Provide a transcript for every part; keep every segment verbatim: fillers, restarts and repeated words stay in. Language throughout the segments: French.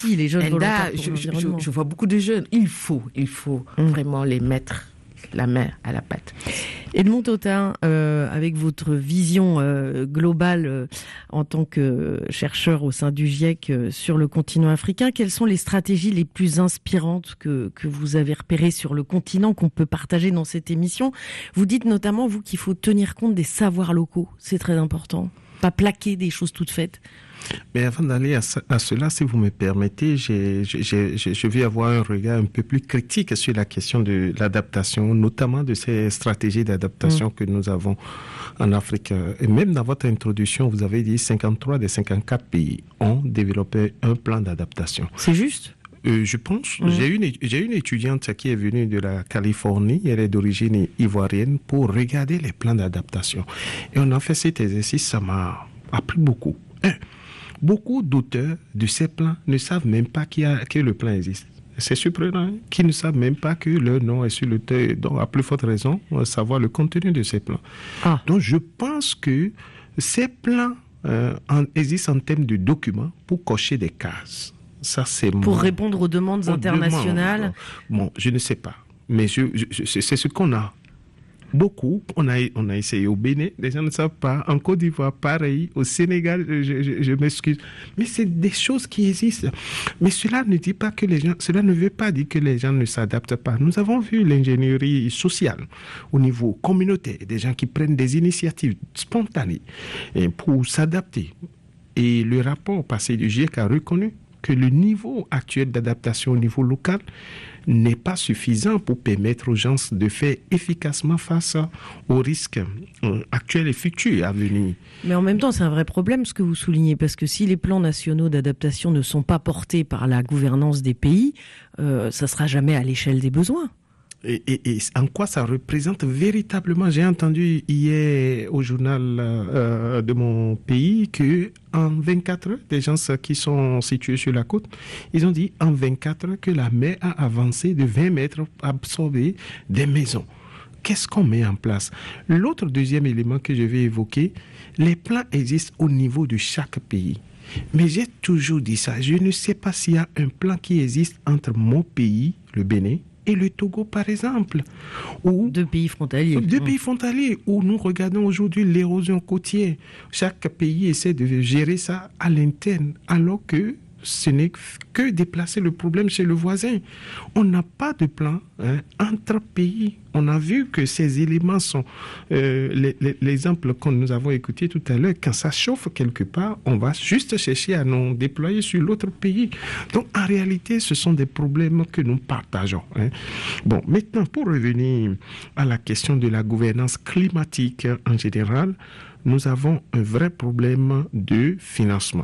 aussi, les jeunes volontaires pour je, je, l'environnement. je, je vois beaucoup de jeunes. Il faut, il faut mmh. vraiment les mettre la main à la pâte. Edmond Tautin, euh, avec votre vision euh, globale euh, en tant que chercheur au sein du GIEC euh, sur le continent africain, quelles sont les stratégies les plus inspirantes que, que vous avez repérées sur le continent, qu'on peut partager dans cette émission? Vous dites notamment, vous, qu'il faut tenir compte des savoirs locaux. C'est très important. Pas plaquer des choses toutes faites. Mais avant d'aller à, à cela, si vous me permettez, j'ai, j'ai, j'ai, je vais avoir un regard un peu plus critique sur la question de l'adaptation, notamment de ces stratégies d'adaptation mmh. que nous avons en Afrique. Et même dans votre introduction, vous avez dit cinquante-trois des cinquante-quatre pays ont développé un plan d'adaptation. C'est juste ? Euh, je pense. Mmh. J'ai une, j'ai une étudiante qui est venue de la Californie, elle est d'origine ivoirienne, pour regarder les plans d'adaptation. Et on a fait cet exercice, ça m'a appris beaucoup. Un, beaucoup d'auteurs de ces plans ne savent même pas qu'il y a, que le plan existe. C'est surprenant, hein, qu'ils ne savent même pas que leur nom est sur le terre, donc à plus forte raison, on va savoir le contenu de ces plans. Ah. Donc je pense que ces plans euh, en, existent en termes de documents pour cocher des cases. Ça, c'est pour mon, répondre aux demandes aux internationales. Demandes. Bon, je ne sais pas, mais je, je, je, c'est ce qu'on a. Beaucoup, on a, on a essayé au Bénin, les gens ne savent pas. En Côte d'Ivoire, pareil. Au Sénégal, je, je, je m'excuse. Mais c'est des choses qui existent. Mais cela ne dit pas que les gens, cela ne veut pas dire que les gens ne s'adaptent pas. Nous avons vu l'ingénierie sociale au niveau communautaire, des gens qui prennent des initiatives spontanées pour s'adapter. Et le rapport passé du GIEC a reconnu que le niveau actuel d'adaptation au niveau local n'est pas suffisant pour permettre aux gens de faire efficacement face aux risques actuels et futurs à venir. Mais en même temps, c'est un vrai problème ce que vous soulignez, parce que si les plans nationaux d'adaptation ne sont pas portés par la gouvernance des pays, euh, ça ne sera jamais à l'échelle des besoins. Et, et, et en quoi ça représente véritablement? J'ai entendu hier au journal euh, de mon pays que en vingt-quatre heures, des gens qui sont situés sur la côte, ils ont dit en vingt-quatre heures que la mer a avancé de vingt mètres, absorbé des maisons. Qu'est-ce qu'on met en place? L'autre deuxième élément que je vais évoquer, les plans existent au niveau de chaque pays. Mais j'ai toujours dit ça, je ne sais pas s'il y a un plan qui existe entre mon pays, le Bénin, et le Togo, par exemple. Où, deux pays frontaliers. Deux pays frontaliers, où nous regardons aujourd'hui l'érosion côtière. Chaque pays essaie de gérer ça à l'interne, alors que ce n'est que déplacer le problème chez le voisin. On n'a pas de plan hein, entre pays. On a vu que ces éléments sont... Euh, les, les, l'exemple que nous avons écouté tout à l'heure, quand ça chauffe quelque part, on va juste chercher à nous déployer sur l'autre pays. Donc, en réalité, ce sont des problèmes que nous partageons. Hein. Bon, maintenant, pour revenir à la question de la gouvernance climatique en général, nous avons un vrai problème de financement.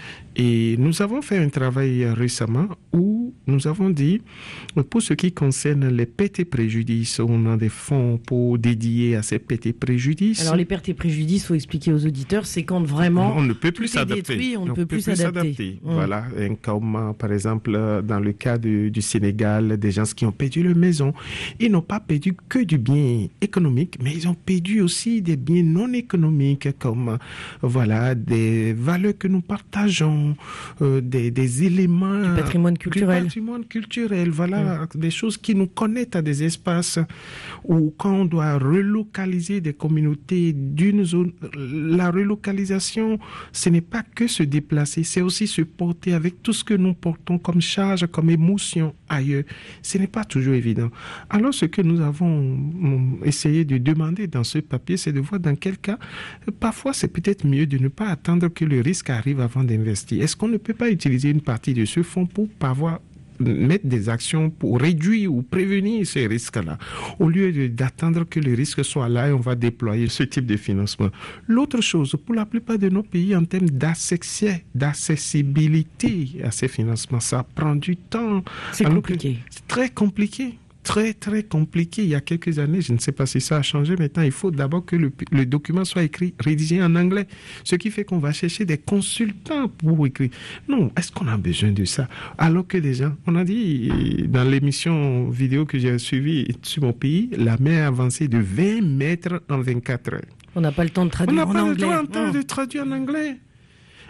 Et nous avons fait un travail récemment où nous avons dit, pour ce qui concerne les pertes et préjudices, on a des fonds pour dédier à ces pertes et préjudices. Alors les pertes et préjudices, il faut expliquer aux auditeurs, c'est quand vraiment on ne peut plus s'adapter. Détruit, on ne peut plus s'adapter. Mmh. Voilà, comme par exemple dans le cas de, du Sénégal, des gens qui ont perdu leur maison, ils n'ont pas perdu que du bien économique, mais ils ont perdu aussi des biens non économiques comme voilà des valeurs que nous partageons. Euh, des, des éléments du patrimoine culturel, du patrimoine culturel, voilà, mmh. des choses qui nous connectent à des espaces où quand on doit relocaliser des communautés d'une zone, la relocalisation, ce n'est pas que se déplacer, c'est aussi se porter avec tout ce que nous portons comme charge, comme émotion ailleurs. Ce n'est pas toujours évident. Alors, ce que nous avons essayé de demander dans ce papier, c'est de voir dans quel cas, parfois, c'est peut-être mieux de ne pas attendre que le risque arrive avant d'investir. Est-ce qu'on ne peut pas utiliser une partie de ce fonds pour pouvoir mettre des actions pour réduire ou prévenir ces risques-là, au lieu de, d'attendre que le risque soit là et on va déployer ce type de financement. L'autre chose, pour la plupart de nos pays, en termes d'accès, d'accessibilité à ces financements, ça prend du temps. C'est compliqué. C'est très compliqué. Très, très compliqué. Il y a quelques années, je ne sais pas si ça a changé. Maintenant, il faut d'abord que le, le document soit écrit, rédigé en anglais. Ce qui fait qu'on va chercher des consultants pour écrire. Non, est-ce qu'on a besoin de ça? Alors que les gens, on a dit dans l'émission vidéo que j'ai suivie sur mon pays, la mer a avancé de vingt mètres en vingt-quatre heures. On n'a pas le temps de traduire en anglais. On n'a pas le temps de traduire en anglais.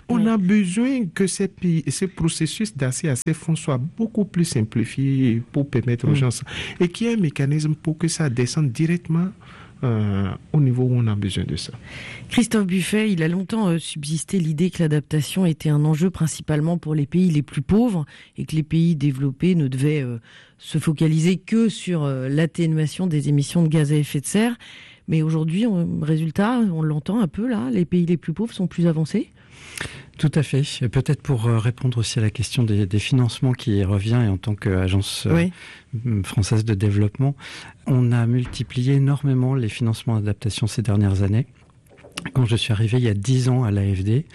On oui. a besoin que ces, pays, ces processus d'accès à ces fonds soient beaucoup plus simplifiés pour permettre aux mmh. gens et qu'il y ait un mécanisme pour que ça descende directement Euh, au niveau où on a besoin de ça. Christophe Buffet, il a longtemps euh, subsisté l'idée que l'adaptation était un enjeu principalement pour les pays les plus pauvres et que les pays développés ne devaient euh, se focaliser que sur euh, l'atténuation des émissions de gaz à effet de serre. Mais aujourd'hui, on, résultat, on l'entend un peu là, les pays les plus pauvres sont plus avancés. Tout à fait. Et peut-être pour répondre aussi à la question des, des financements qui revient, et en tant qu'agence oui. euh, française de développement, on a multiplié énormément les financements d'adaptation ces dernières années. Quand je suis arrivé il y a dix ans à l'A F D,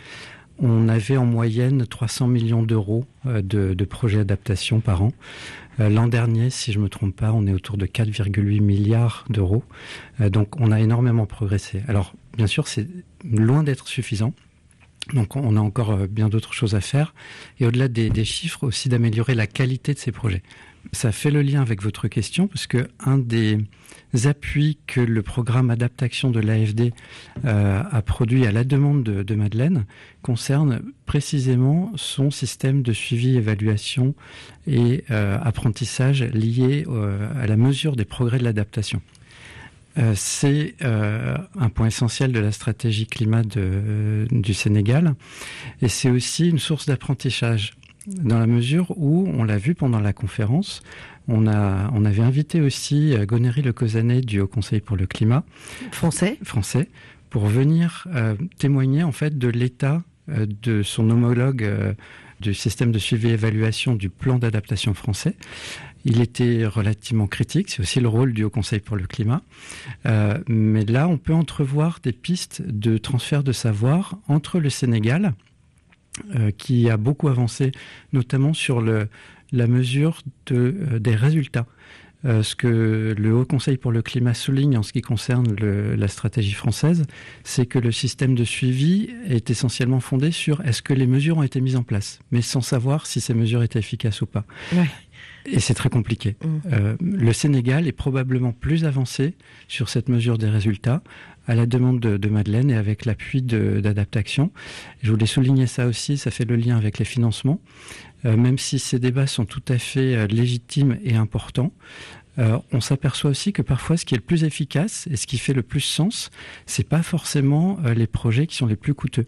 on avait en moyenne trois cents millions d'euros de, de projets d'adaptation par an. Euh, l'an dernier, si je ne me trompe pas, on est autour de quatre virgule huit milliards d'euros. Euh, donc on a énormément progressé. Alors bien sûr, c'est loin d'être suffisant. Donc on a encore bien d'autres choses à faire. Et au-delà des, des chiffres, aussi d'améliorer la qualité de ces projets. Ça fait le lien avec votre question, parce que un des appuis que le programme Adaptation de l'A F D euh, a produit à la demande de, de Madeleine concerne précisément son système de suivi, évaluation et euh, apprentissage lié euh, à la mesure des progrès de l'adaptation. Euh, c'est euh, un point essentiel de la stratégie climat de, euh, du Sénégal, et c'est aussi une source d'apprentissage dans la mesure où, on l'a vu pendant la conférence, on, a, on avait invité aussi Gonéry Lecosanet du Haut Conseil pour le climat français, français pour venir euh, témoigner en fait de l'état euh, de son homologue euh, du système de suivi et évaluation du plan d'adaptation français. Il était relativement critique, c'est aussi le rôle du Haut Conseil pour le climat. Euh, mais là, on peut entrevoir des pistes de transfert de savoir entre le Sénégal, euh, qui a beaucoup avancé, notamment sur le, la mesure de, euh, des résultats. Euh, ce que le Haut Conseil pour le climat souligne en ce qui concerne le, la stratégie française, c'est que le système de suivi est essentiellement fondé sur est-ce que les mesures ont été mises en place, mais sans savoir si ces mesures étaient efficaces ou pas. Ouais. Et c'est très compliqué. Mmh. Euh, le Sénégal est probablement plus avancé sur cette mesure des résultats, à la demande de, de Madeleine et avec l'appui de, d'Adaptation. Je voulais souligner ça aussi, ça fait le lien avec les financements. Euh, même si ces débats sont tout à fait euh, légitimes et importants, euh, on s'aperçoit aussi que parfois ce qui est le plus efficace et ce qui fait le plus sens, c'est pas forcément euh, les projets qui sont les plus coûteux.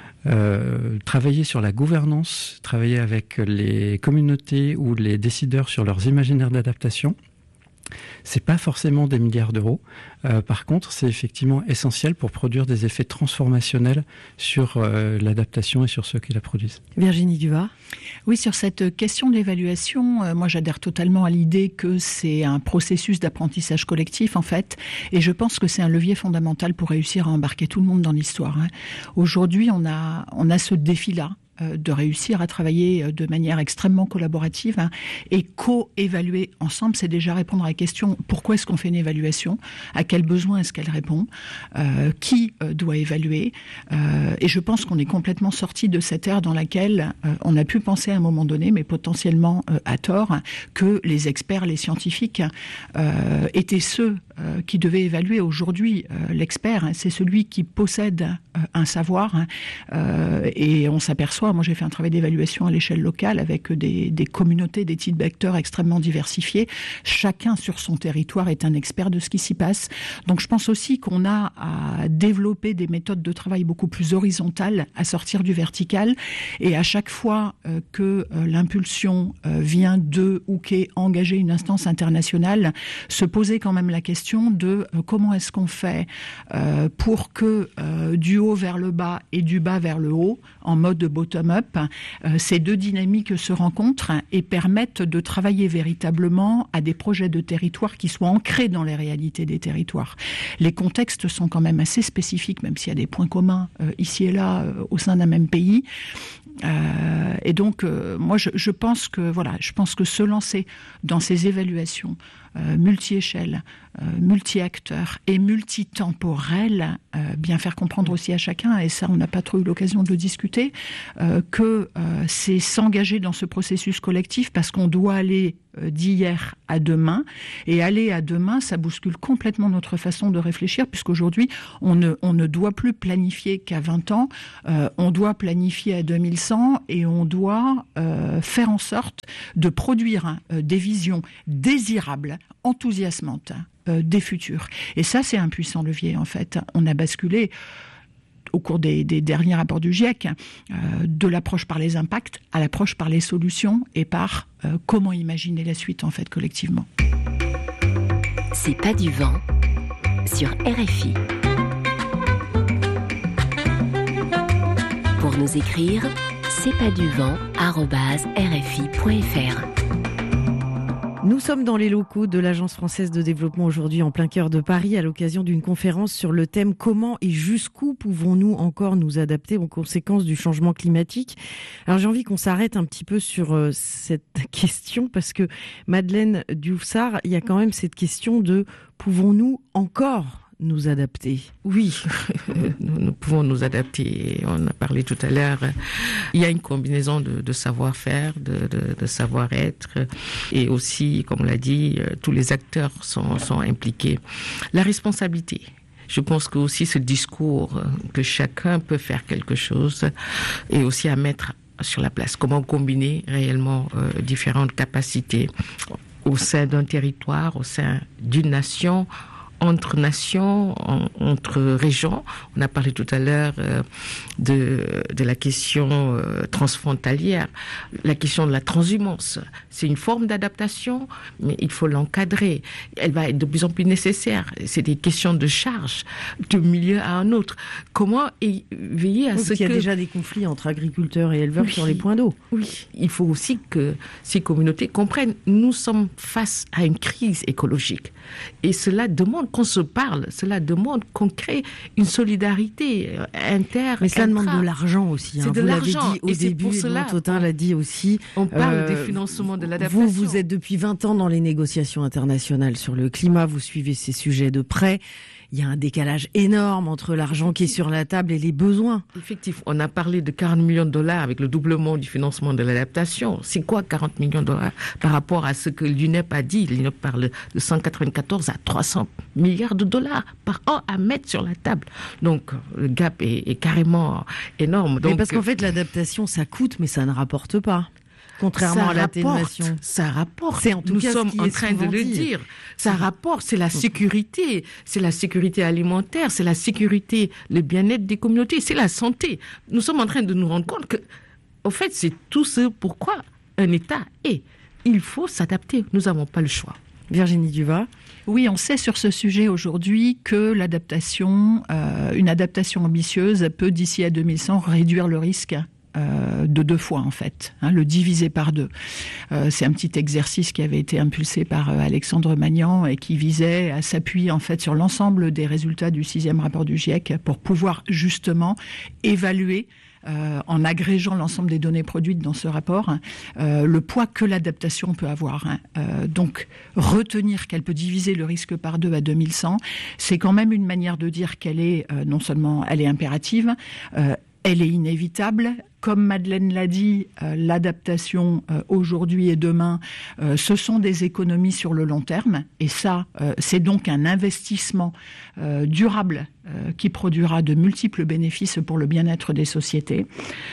Euh, travailler sur la gouvernance, travailler avec les communautés ou les décideurs sur leurs imaginaires d'adaptation, c'est pas forcément des milliards d'euros. Euh, par contre, c'est effectivement essentiel pour produire des effets transformationnels sur euh, l'adaptation et sur ceux qui la produisent. Virginie Duvat. Oui, sur cette question de l'évaluation, euh, moi j'adhère totalement à l'idée que c'est un processus d'apprentissage collectif en fait, et je pense que c'est un levier fondamental pour réussir à embarquer tout le monde dans l'histoire. Hein. Aujourd'hui, on a, on a ce défi-là de réussir à travailler de manière extrêmement collaborative hein, et co-évaluer ensemble, c'est déjà répondre à la question pourquoi est-ce qu'on fait une évaluation, à quel besoin est-ce qu'elle répond, euh, qui euh, doit évaluer, euh, et je pense qu'on est complètement sorti de cette ère dans laquelle euh, on a pu penser à un moment donné, mais potentiellement euh, à tort, que les experts, les scientifiques euh, étaient ceux euh, qui devaient évaluer. Aujourd'hui, euh, l'expert, hein, c'est celui qui possède euh, un savoir hein, euh, et on s'aperçoit. Moi, j'ai fait un travail d'évaluation à l'échelle locale avec des, des communautés, des types d'acteurs extrêmement diversifiés. Chacun sur son territoire est un expert de ce qui s'y passe. Donc, je pense aussi qu'on a à développer des méthodes de travail beaucoup plus horizontales, à sortir du vertical. Et à chaque fois euh, que euh, l'impulsion euh, vient de ou qu'est engagée une instance internationale, se poser quand même la question de euh, comment est-ce qu'on fait euh, pour que euh, du haut vers le bas et du bas vers le haut, en mode bottom-up, euh, ces deux dynamiques se rencontrent et permettent de travailler véritablement à des projets de territoire qui soient ancrés dans les réalités des territoires. Les contextes sont quand même assez spécifiques, même s'il y a des points communs euh, ici et là euh, au sein d'un même pays. Euh, et donc, euh, moi, je, je pense que voilà, je pense que se lancer dans ces évaluations euh, multi-échelle, euh, multi-acteur et multitemporel, euh, bien faire comprendre aussi à chacun, et ça on n'a pas trop eu l'occasion de le discuter, euh, que euh, c'est s'engager dans ce processus collectif parce qu'on doit aller euh, d'hier à demain, et aller à demain, ça bouscule complètement notre façon de réfléchir, puisqu'aujourd'hui on ne, on ne doit plus planifier qu'à vingt ans, euh, on doit planifier à deux mille cent, et on doit euh, faire en sorte de produire hein, euh, des visions désirables, enthousiasmantes euh, des futurs. Et ça, c'est un puissant levier, en fait. On a basculé au cours des, des derniers rapports du GIEC, euh, de l'approche par les impacts à l'approche par les solutions et par euh, comment imaginer la suite, en fait, collectivement. C'est pas du vent sur R F I. Pour nous écrire, c'est pas du vent arobase r f i point f r. Nous sommes dans les locaux de l'Agence française de développement aujourd'hui en plein cœur de Paris à l'occasion d'une conférence sur le thème « Comment et jusqu'où pouvons-nous encore nous adapter aux conséquences du changement climatique ?» Alors j'ai envie qu'on s'arrête un petit peu sur euh, cette question parce que Madeleine Dioufsar, il y a quand même cette question de « Pouvons-nous encore nous adapter ?» Oui, nous, nous pouvons nous adapter. On a parlé tout à l'heure. Il y a une combinaison de, de savoir-faire, de, de, de savoir-être, et aussi, comme on l'a dit, tous les acteurs sont, sont impliqués. La responsabilité. Je pense que aussi ce discours que chacun peut faire quelque chose est aussi à mettre sur la place. Comment combiner réellement euh, différentes capacités au sein d'un territoire, au sein d'une nation, entre nations, en, entre régions. On a parlé tout à l'heure euh, de, de la question euh, transfrontalière, la question de la transhumance. C'est une forme d'adaptation, mais il faut l'encadrer. Elle va être de plus en plus nécessaire. C'est des questions de charge, de milieu à un autre. Comment et veiller à oui, ce qu'il que... y a déjà des conflits entre agriculteurs et éleveurs oui, sur les points d'eau. Oui, il faut aussi que ces communautés comprennent. Nous sommes face à une crise écologique. Et cela demande qu'on se parle, cela demande qu'on crée une solidarité inter. Mais cela demande de l'argent aussi. Hein. C'est de vous l'argent. l'avez dit au et début, pour cela, Totin l'a dit aussi. On parle euh, des financements de l'adaptation. Vous, vous êtes depuis vingt ans dans les négociations internationales sur le climat, vous suivez ces sujets de près. Il y a un décalage énorme entre l'argent qui est sur la table et les besoins. Effectivement, on a parlé de quarante millions de dollars avec le doublement du financement de l'adaptation. C'est quoi quarante millions de dollars par rapport à ce que l'U N E P a dit? L'U N E P parle de cent quatre-vingt-quatorze à trois cents milliards de dollars par an à mettre sur la table. Donc, le gap est, est carrément énorme. Donc, mais parce qu'en fait, l'adaptation, ça coûte, mais ça ne rapporte pas. Contrairement ça à l'atténuation. Rapporte, ça rapporte. C'est en tout Nous cas sommes ce qui en est train de le dit. dire. Ça rapporte, c'est la sécurité. C'est la sécurité alimentaire, c'est la sécurité, le bien-être des communautés, c'est la santé. Nous sommes en train de nous rendre compte que, au fait, c'est tout ce pourquoi un État est. Il faut s'adapter. Nous n'avons pas le choix. Virginie Duvat. Oui, on sait sur ce sujet aujourd'hui que l'adaptation, euh, une adaptation ambitieuse peut, d'ici à deux mille cent, réduire le risque Euh, de deux fois en fait, hein, le diviser par deux. Euh, c'est un petit exercice qui avait été impulsé par euh, Alexandre Magnan et qui visait à s'appuyer en fait sur l'ensemble des résultats du sixième rapport du GIEC pour pouvoir justement évaluer Euh, en agrégeant l'ensemble des données produites dans ce rapport, hein, euh, le poids que l'adaptation peut avoir. Hein. Euh, donc, retenir qu'elle peut diviser le risque par deux à deux mille cent, c'est quand même une manière de dire qu'elle est euh, non seulement elle est impérative, euh, elle est inévitable. Comme Madeleine l'a dit, euh, l'adaptation euh, aujourd'hui et demain, euh, ce sont des économies sur le long terme. Et ça, euh, c'est donc un investissement euh, durable euh, qui produira de multiples bénéfices pour le bien-être des sociétés.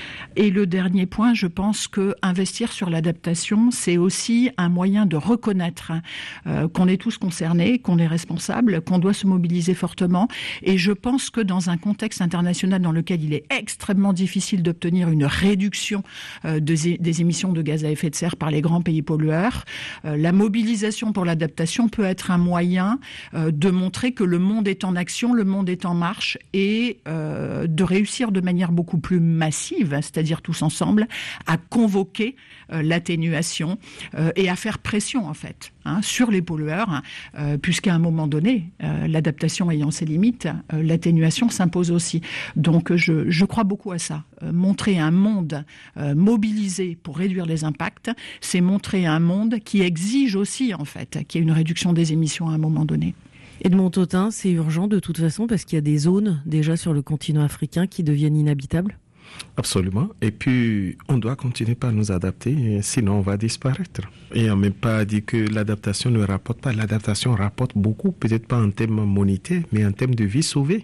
Et le dernier point, je pense que investir sur l'adaptation, c'est aussi un moyen de reconnaître euh, qu'on est tous concernés, qu'on est responsable, qu'on doit se mobiliser fortement. Et je pense que dans un contexte international dans lequel il est extrêmement difficile d'obtenir une réduction euh, de, des émissions de gaz à effet de serre par les grands pays pollueurs, euh, la mobilisation pour l'adaptation peut être un moyen euh, de montrer que le monde est en action, le monde est en marche, et euh, de réussir de manière beaucoup plus massive, c'est-à-dire c'est-à-dire tous ensemble, à convoquer euh, l'atténuation euh, et à faire pression en fait hein, sur les pollueurs, hein, euh, puisqu'à un moment donné, euh, l'adaptation ayant ses limites, euh, l'atténuation s'impose aussi. Donc je, je crois beaucoup à ça. Euh, montrer un monde euh, mobilisé pour réduire les impacts, c'est montrer un monde qui exige aussi en fait qu'il y ait une réduction des émissions à un moment donné. Edmond Tautin, c'est urgent de toute façon parce qu'il y a des zones déjà sur le continent africain qui deviennent inhabitables? Absolument. Et puis, on doit continuer par nous adapter, sinon on va disparaître. Et on n'a même pas dit que l'adaptation ne rapporte pas. L'adaptation rapporte beaucoup, peut-être pas en termes monétaires, mais en termes de vie sauvée.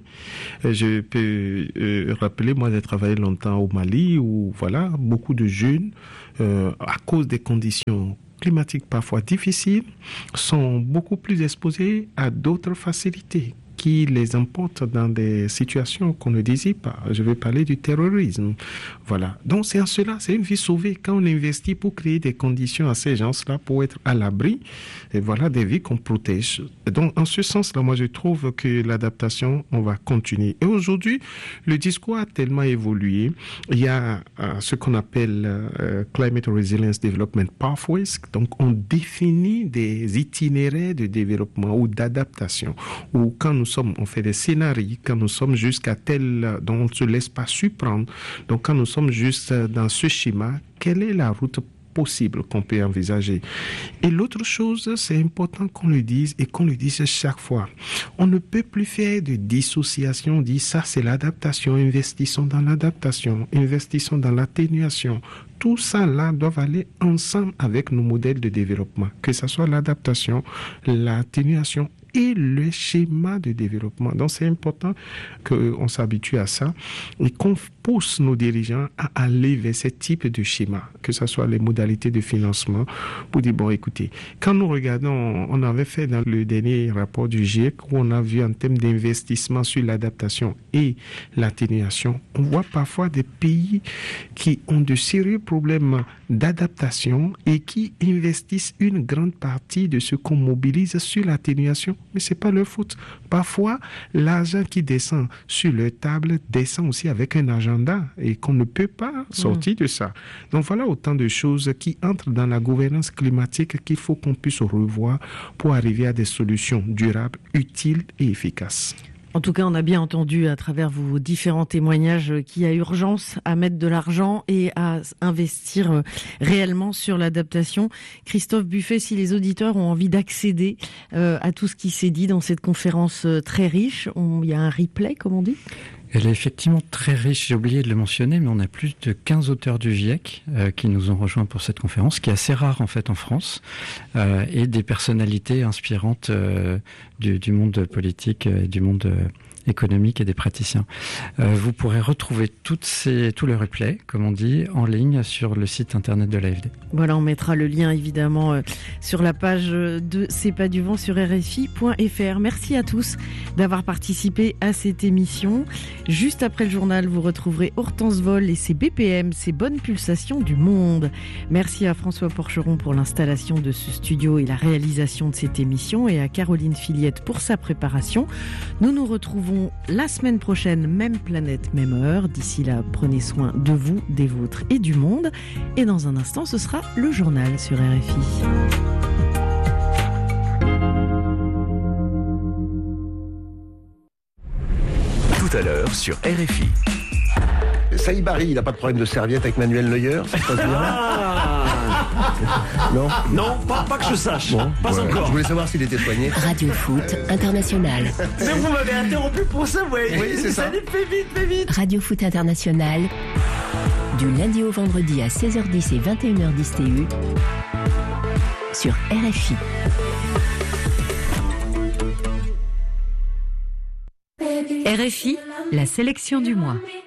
Je peux euh, rappeler, moi, j'ai travaillé longtemps au Mali, où, voilà, beaucoup de jeunes, euh, à cause des conditions climatiques parfois difficiles, sont beaucoup plus exposés à d'autres facilités qui les emportent dans des situations qu'on ne désire pas. Je vais parler du terrorisme. Voilà. Donc c'est en cela, c'est une vie sauvée. Quand on investit pour créer des conditions à ces gens-là pour être à l'abri, et voilà des vies qu'on protège. Donc en ce sens-là, moi je trouve que l'adaptation, on va continuer. Et aujourd'hui, le discours a tellement évolué. Il y a euh, ce qu'on appelle euh, Climate Resilience Development Pathways. Donc on définit des itinéraires de développement ou d'adaptation. Ou quand nous sommes, on fait des scénarios, quand nous sommes jusqu'à tel dont on ne se laisse pas surprendre. Donc quand nous sommes juste dans ce schéma, quelle est la route possible qu'on peut envisager? Et l'autre chose, c'est important qu'on le dise et qu'on le dise chaque fois. On ne peut plus faire de dissociation, dire ça c'est l'adaptation, investissons dans l'adaptation, investissons dans l'atténuation. Tout ça là doit aller ensemble avec nos modèles de développement, que ce soit l'adaptation, l'atténuation et le schéma de développement. Donc c'est important qu'on s'habitue à ça et qu'on pousse nos dirigeants à aller vers ce type de schéma, que ce soit les modalités de financement, pour dire, bon écoutez, quand nous regardons, on avait fait dans le dernier rapport du GIEC, où on a vu en termes d'investissement sur l'adaptation et l'atténuation, on voit parfois des pays qui ont de sérieux problèmes d'adaptation et qui investissent une grande partie de ce qu'on mobilise sur l'atténuation. Mais c'est pas leur faute. Parfois, l'argent qui descend sur leur table descend aussi avec un agenda et qu'on ne peut pas sortir mmh. de ça. Donc voilà autant de choses qui entrent dans la gouvernance climatique qu'il faut qu'on puisse revoir pour arriver à des solutions durables, utiles et efficaces. En tout cas, on a bien entendu à travers vos différents témoignages qu'il y a urgence à mettre de l'argent et à investir réellement sur l'adaptation. Christophe Buffet, si les auditeurs ont envie d'accéder euh, à tout ce qui s'est dit dans cette conférence très riche, on, il y a un replay, comme on dit ? Elle est effectivement très riche, j'ai oublié de le mentionner, mais on a plus de quinze auteurs du GIEC euh, qui nous ont rejoints pour cette conférence, qui est assez rare en fait en France, euh, et des personnalités inspirantes euh, du, du monde politique et du monde euh, économique et des praticiens. Euh, vous pourrez retrouver toutes ces, tout le replay, comme on dit, en ligne sur le site internet de l'A F D. Voilà, on mettra le lien évidemment euh, sur la page de C'est pas du vent sur R F I point F R. Merci à tous d'avoir participé à cette émission. Juste après le journal, vous retrouverez Hortense Vol et ses B P M, ses bonnes pulsations du monde. Merci à François Porcheron pour l'installation de ce studio et la réalisation de cette émission, et à Caroline Filiette pour sa préparation. Nous nous retrouvons la semaine prochaine, même planète, même heure. D'ici là, prenez soin de vous, des vôtres et du monde. Et dans un instant, ce sera le journal sur R F I. Tout à l'heure sur R F I. Saïd Barry, il n'a pas de problème de serviette avec Manuel Neuer, ça se passe bien? Ah Non, non, pas, pas que je sache. Bon, pas ouais. encore. Je voulais savoir s'il était soigné. Radio Foot International. Mais vous m'avez interrompu pour ça, ouais. Oui, c'est ça. Allez, fais vite, fais vite. Radio Foot International. Du lundi au vendredi à seize heures dix et vingt et une heures dix T U. Sur R F I. R F I, la sélection du mois.